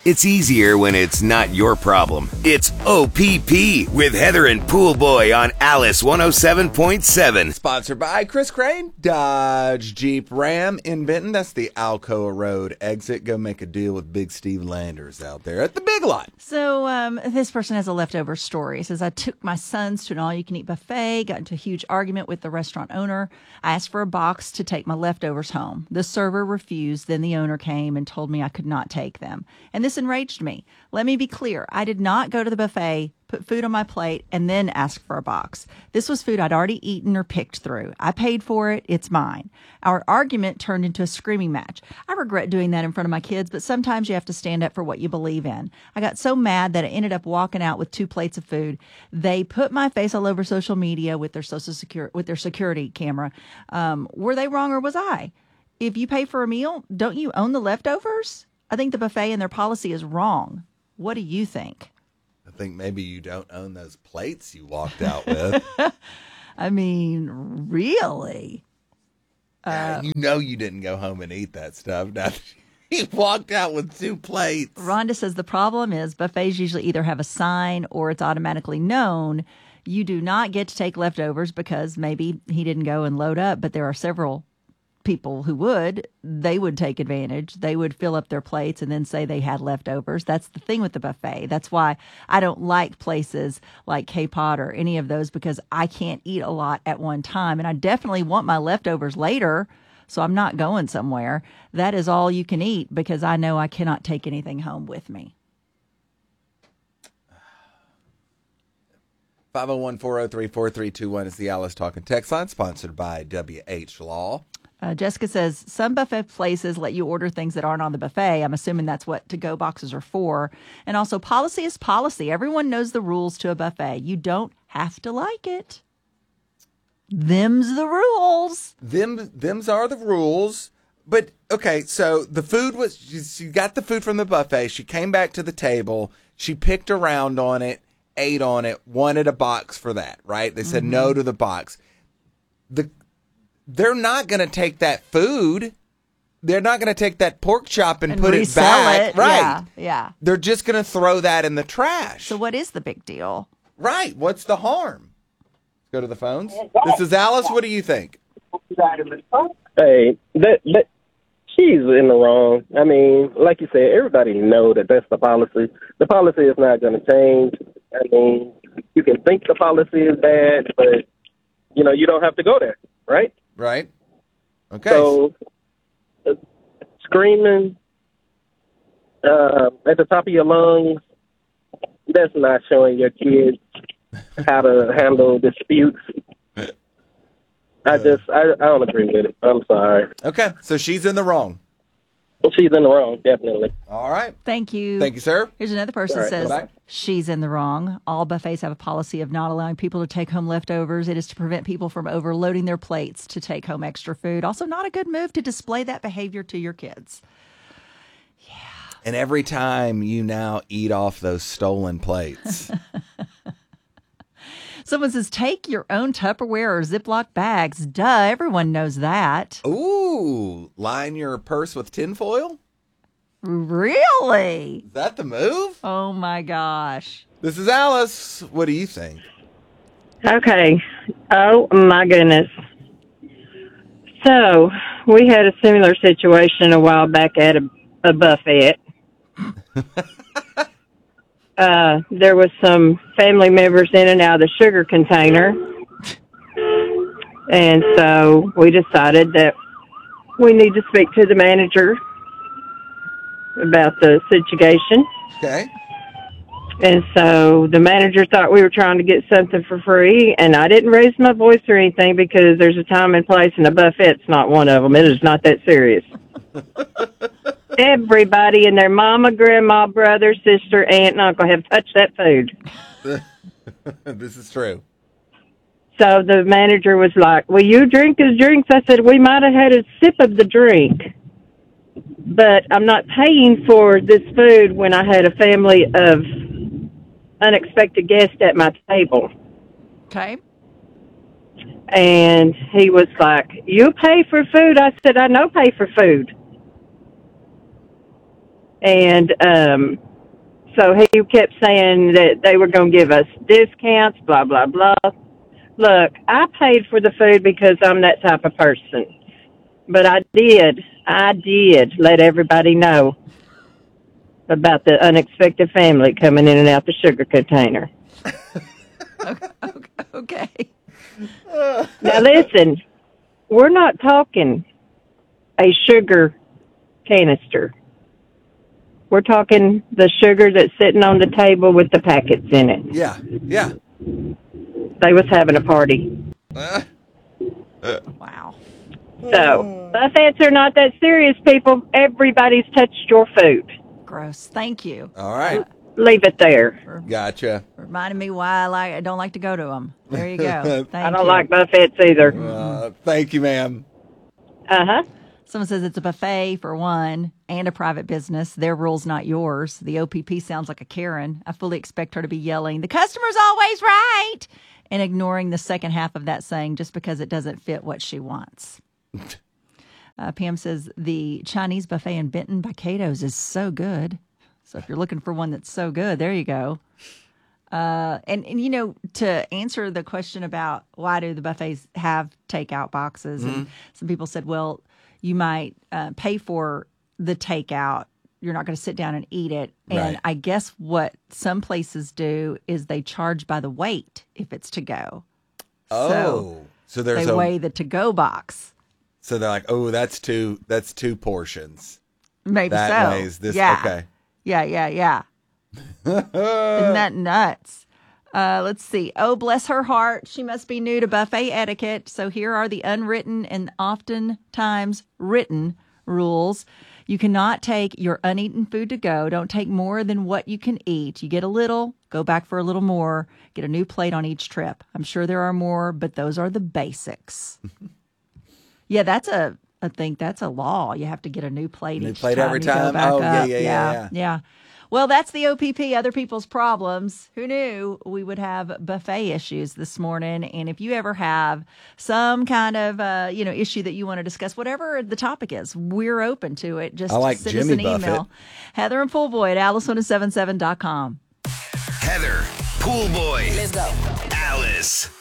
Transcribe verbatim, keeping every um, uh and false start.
It's easier when it's not your problem. It's O P P with Heather and Pool Boy on Alice one oh seven point seven. Sponsored by Chris Crane, Dodge Jeep Ram in Benton. That's the Alcoa Road exit. Go make a deal with Big Steve Landers out there at the Big Lot. So um, this person has a leftover story. It says, I took my sons to an all-you-can-eat buffet, got into a huge argument with the restaurant owner. I asked for a box to take my leftovers home. The server refused. Then the owner came and told me I could not take them. And this enraged me. Let me be clear. I did not go to the buffet, put food on my plate, and then ask for a box. This was food I'd already eaten or picked through. I paid for it. It's mine. Our argument turned into a screaming match. I regret doing that in front of my kids, but sometimes you have to stand up for what you believe in. I got so mad that I ended up walking out with two plates of food. They put my face all over social media with their social security, with their security camera. Um, were they wrong or was I? If you pay for a meal, don't you own the leftovers? I think the buffet and their policy is wrong. What do you think? I think maybe you don't own those plates you walked out with. I mean, really? Yeah, uh, you know you didn't go home and eat that stuff. Now you walked out with two plates. Rhonda says the problem is buffets usually either have a sign or it's automatically known. You do not get to take leftovers because maybe he didn't go and load up, but there are several people who would. They would take advantage. They would fill up their plates and then say they had leftovers. That's the thing with the buffet. That's why I don't like places like K-Pot or any of those, because I can't eat a lot at one time. And I definitely want my leftovers later, so I'm not going somewhere. That is all you can eat because I know I cannot take anything home with me. five oh one, four oh three, four three two one is the Alice Talking text line, sponsored by W H Law. Uh, Jessica says, some buffet places let you order things that aren't on the buffet. I'm assuming that's what to-go boxes are for. And also, policy is policy. Everyone knows the rules to a buffet. You don't have to like it. Them's the rules. Them, them's are the rules. But, okay, so the food was, she, she got the food from the buffet. She came back to the table. She picked around on it, ate on it, wanted a box for that, right? They said mm-hmm. no to the box. The They're not going to take that food. They're not going to take that pork chop and, and put it back. It. Right. Yeah, yeah. They're just going to throw that in the trash. So what is the big deal? Right. What's the harm? Let's go to the phones. This is Alice. What do you think? Hey, that, that, she's in the wrong. I mean, like you said, everybody know that that's the policy. The policy is not going to change. I mean, you can think the policy is bad, but, you know, you don't have to go there, right? Right. Okay. So, uh, screaming uh, at the top of your lungs, that's not showing your kids how to handle disputes. I just, I, I don't agree with it. I'm sorry. Okay. So she's in the wrong. She's in the wrong, definitely. All right. Thank you. Thank you, sir. Here's another person All that right, says bye-bye. She's in the wrong. All buffets have a policy of not allowing people to take home leftovers. It is to prevent people from overloading their plates to take home extra food. Also, not a good move to display that behavior to your kids. Yeah. And every time you now eat off those stolen plates. Someone says, take your own Tupperware or Ziploc bags. Duh, everyone knows that. Ooh, line your purse with tinfoil? Really? Is that the move? Oh, my gosh. This is Alice. What do you think? Okay. Oh, my goodness. So, we had a similar situation a while back at a, a buffet. uh, there was some family members in and out of the sugar container. And so we decided that we need to speak to the manager about the situation. Okay. And so the manager thought we were trying to get something for free, and I didn't raise my voice or anything because there's a time and place, and a buffet's not one of them. It is not that serious. Everybody and their mama, grandma, brother, sister, aunt, and uncle have touched that food. This is true. So the manager was like, will you drink his drinks? I said, we might have had a sip of the drink, but I'm not paying for this food when I had a family of unexpected guests at my table. Okay. And he was like, you pay for food? I said, I know pay for food. And um, so he kept saying that they were going to give us discounts, blah, blah, blah. Look, I paid for the food because I'm that type of person. But I did, I did let everybody know about the unexpected family coming in and out the sugar container. Okay. Now listen, we're not talking a sugar canister. We're talking the sugar that's sitting on the table with the packets in it. Yeah, yeah. They was having a party. Uh, Wow. So, buffets are not that serious, people. Everybody's touched your food. Gross. Thank you. all right. Leave it there. Gotcha. Reminding me why I like I don't like to go to them. There you go. Thank I don't you. like buffets either. Uh, thank you, ma'am. Uh-huh. Someone says it's a buffet for one and a private business. Their rules, not yours. The O P P sounds like a Karen. I fully expect her to be yelling, "The customer's always right," and ignoring the second half of that saying just because it doesn't fit what she wants. Uh, Pam says the Chinese buffet in Benton by Cato's is so good. So if you're looking for one that's so good, there you go. Uh, and, and, you know, to answer the question about why do the buffets have takeout boxes, mm-hmm. and some people said, well, you might uh, pay for the takeout. You're not going to sit down and eat it. And Right. I guess what some places do is they charge by the weight if it's to go. Oh, So so there's they a weigh the to-go box. so they're like, oh, that's two that's two portions. Maybe That so. weighs this. Yeah. Okay. Yeah, yeah, yeah. Isn't that nuts? Uh, let's see. Oh, bless her heart. She must be new to buffet etiquette. So here are the unwritten and oftentimes written rules. You cannot take your uneaten food to go. Don't take more than what you can eat. You get a little, go back for a little more, get a new plate on each trip. I'm sure there are more, but those are the basics. Yeah, that's a, I think that's a law. You have to get a new plate New each plate time every you go time? back Oh, yeah, up. yeah, yeah, yeah. Yeah. Well, that's the O P P, other people's problems. Who knew we would have buffet issues this morning? And if you ever have some kind of, uh, you know, issue that you want to discuss, whatever the topic is, we're open to it. Just I like send Jimmy us an Buffett. email. Heather and Poolboy at alice one oh seven seven dot com. Heather, Pool Boy, Let's go. Alice.